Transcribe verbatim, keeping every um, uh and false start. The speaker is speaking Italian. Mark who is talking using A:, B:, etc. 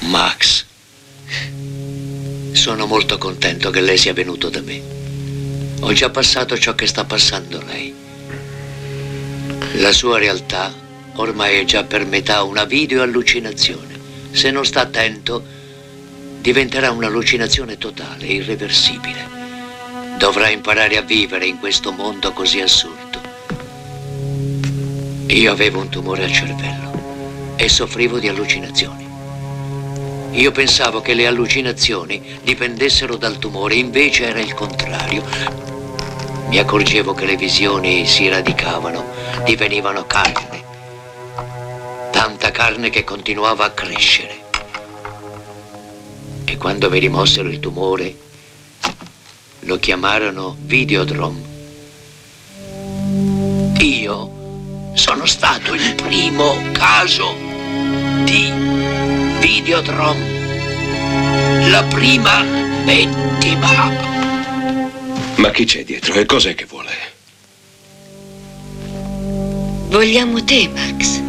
A: Max, sono molto contento che lei sia venuto da me. Ho già passato ciò che sta passando lei. La sua realtà ormai è già per metà una videoallucinazione. Se non sta attento, diventerà un'allucinazione totale, irreversibile. Dovrà imparare a vivere in questo mondo così assurdo. Io avevo un tumore al cervello e soffrivo di allucinazioni. Io pensavo che le allucinazioni dipendessero dal tumore, invece era il contrario. Mi accorgevo che le visioni si radicavano, divenivano carne. Tanta carne che continuava a crescere. E quando mi rimossero il tumore, lo chiamarono Videodrome. Io sono stato il primo caso di Videodrome. La prima vittima.
B: Ma chi c'è dietro e cos'è che vuole?
C: Vogliamo te, Max.